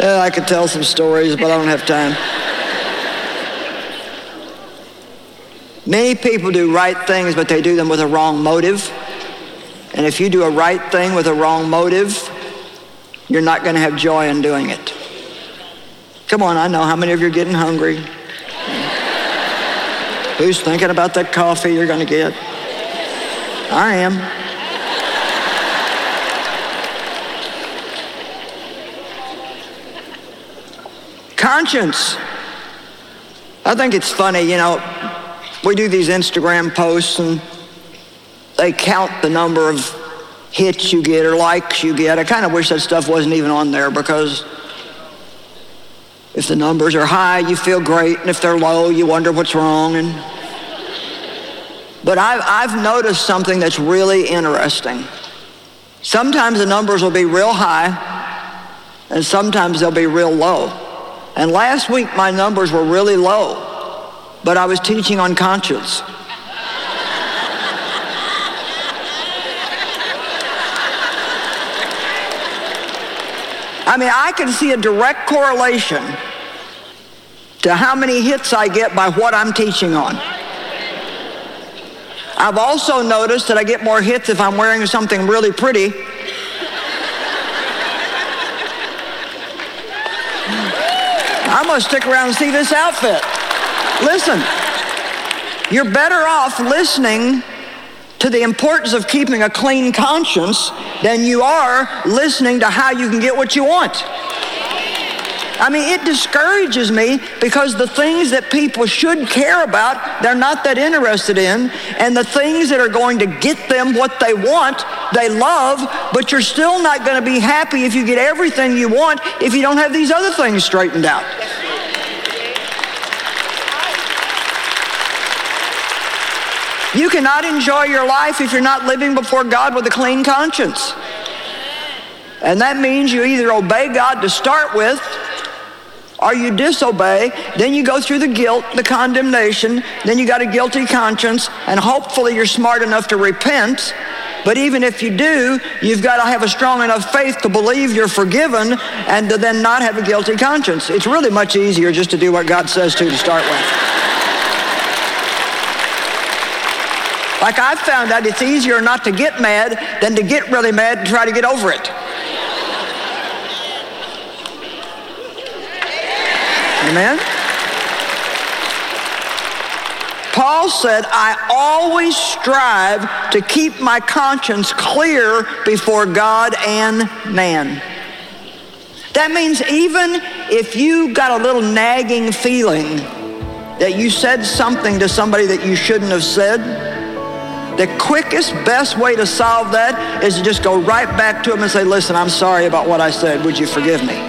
I could tell some stories, but I don't have time. Many people do right things, but they do them with a wrong motive. And if you do a right thing with a wrong motive, you're not going to have joy in doing it. Come on, I know how many of you are getting hungry. Who's thinking about that coffee you're going to get? I am. Conscience. I think it's funny, we do these Instagram posts and they count the number of hits you get or likes you get. I kind of wish that stuff wasn't even on there, because if the numbers are high, you feel great, and if they're low, you wonder what's wrong. But I've noticed something that's really interesting. Sometimes the numbers will be real high, and sometimes they'll be real low. And last week my numbers were really low, but I was teaching on conscience. I can see a direct correlation to how many hits I get by what I'm teaching on. I've also noticed that I get more hits if I'm wearing something really pretty. I'm going to stick around and see this outfit. Listen, you're better off listening to the importance of keeping a clean conscience than you are listening to how you can get what you want. It discourages me, because the things that people should care about, they're not that interested in, and the things that are going to get them what they want, they love, but you're still not going to be happy if you get everything you want if you don't have these other things straightened out. You cannot enjoy your life if you're not living before God with a clean conscience. And that means you either obey God to start with, or you disobey. Then you go through the guilt, the condemnation, then you got a guilty conscience, and hopefully you're smart enough to repent. But even if you do, you've got to have a strong enough faith to believe you're forgiven and to then not have a guilty conscience. It's really much easier just to do what God says to start with. Like, I've found out it's easier not to get mad than to get really mad and try to get over it. Amen? Paul said, I always strive to keep my conscience clear before God and man. That means even if you got a little nagging feeling that you said something to somebody that you shouldn't have said, the quickest, best way to solve that is to just go right back to them and say, listen, I'm sorry about what I said. Would you forgive me?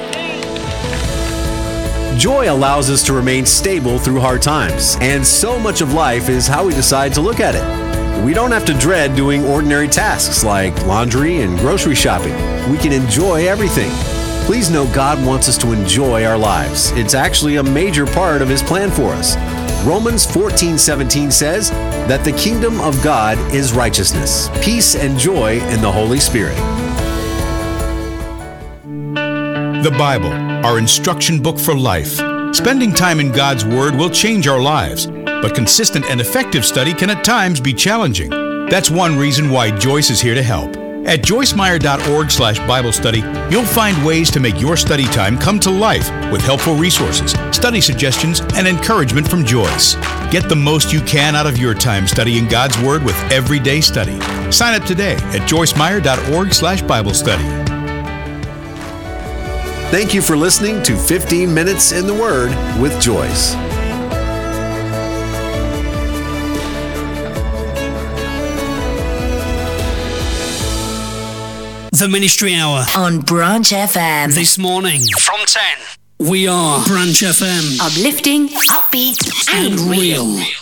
Joy allows us to remain stable through hard times, and so much of life is how we decide to look at it. We don't have to dread doing ordinary tasks like laundry and grocery shopping. We can enjoy everything. Please know God wants us to enjoy our lives. It's actually a major part of His plan for us. Romans 14:17 says that the kingdom of God is righteousness, peace, and joy in the Holy Spirit. The Bible, our instruction book for life. Spending time in God's Word will change our lives, but consistent and effective study can at times be challenging. That's one reason why Joyce is here to help. At joycemeyer.org/Bible study, you'll find ways to make your study time come to life with helpful resources, study suggestions, and encouragement from Joyce. Get the most you can out of your time studying God's Word with Everyday Study. Sign up today at joycemeyer.org/Bible study. Thank you for listening to 15 Minutes in the Word with Joyce. The Ministry Hour on Branch FM. This morning from 10. We are Branch FM. Uplifting, upbeat, and real.